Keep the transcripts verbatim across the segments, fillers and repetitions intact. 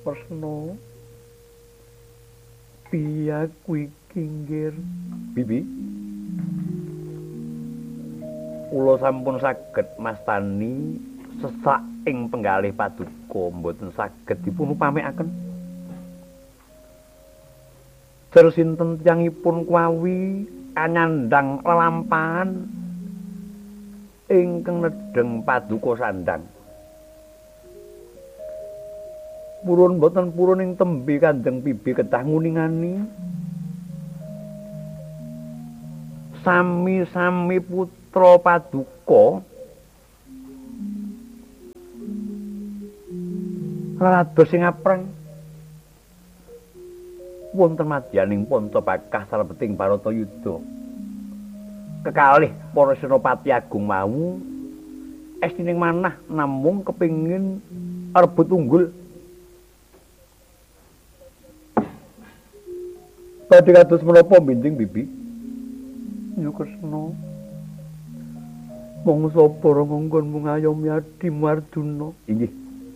Kresna. Piye kuwi kinggir? Bibi. Kula sampun saged mastani sesak ing penggalih paduka mboten saged dipun upamikaken. Jer sinten tiyangipun kuwi anyandang lelampahan ingkang nedheng paduka sandang. Purun boten purun ing tembe Kanjeng Bibi kedah nguningani. Sami-sami putra paduka rados sing apreng wonten madyaning Pancapakah salebeting Baratayuda. Kekalih para senopati agung mau estining manah namung kepingin rebut unggul. Badhe kados menapa Binding Bibi? Ya Kresna. Mongso para ngongkon ngayomi adimu Arjuna. Inggih.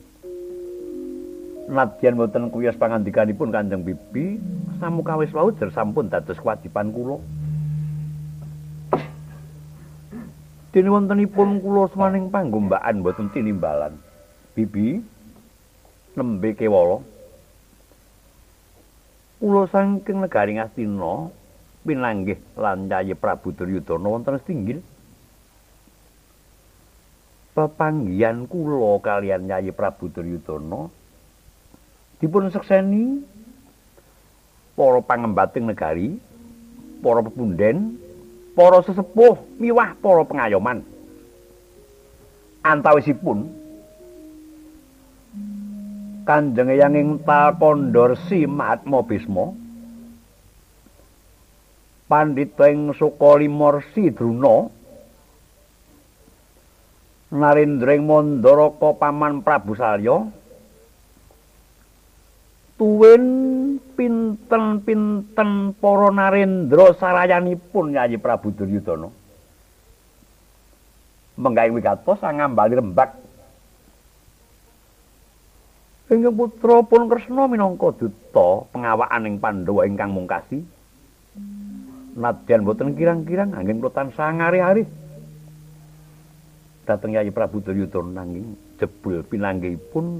Nadyan boten kuyas pangandikanipun Kanjeng Bibi, samukawis wau jer sampun dados kewajiban kula. Dene wontenipun kula semaning panggombakan boten tinimbalan. Bibi nembe kewala. Kula saking negari Ngastina pinanggih lan Yayi Prabu Duryudana wonten Stinggil. Pepanggihan kula kaliyan Yayi Prabu Duryudana dipun sekseni para pangembating negari, para pepunden, para sesepuh miwah para pengayoman. Antawisipun Kanjeng Eyanging Talpandharsi Mahatma Bisma, Pandhita ing Sukalimorsi Druna, Narendra ing Mandaraka Paman Prabu Salya, tuwin pinten-pinten para narendra sarayanipun Yayi Prabu Duryudana. Menggaing wigatos sangambali rembag ingkang putra pun Kresna minangka duta pengawakan ing Pandhawa ingkang mungkasi. Nadyan boten kirang-kirang anggen kula tansah ngari-ari dhateng Yayi Prabu Duryudana nanging jebul pinanggihipun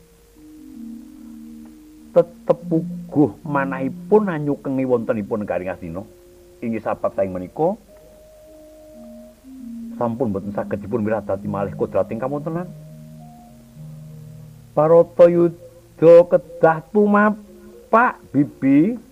tetep puguh manahipun anyukengi wontenipun negari Ngastina. Inggih sabab saing menika sampun boten saged dipun miradati malih kodrating kawontenan. Baratayuda kedah tumapak Bibi